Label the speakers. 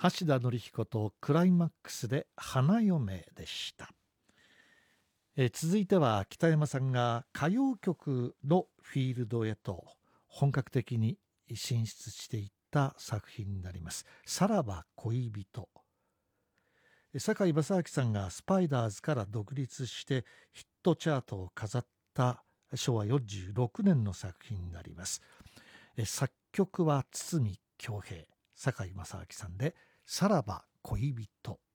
Speaker 1: 橋田紀彦とクライマックスで花嫁でした。続いては北山さんが歌謡曲のフィールドへと本格的に進出していった作品になります。さらば恋人。堺正明さんがスパイダーズから独立してヒットチャートを飾った昭和46年の作品になります。作曲は堤恭平、堺正明さんでさらば恋人。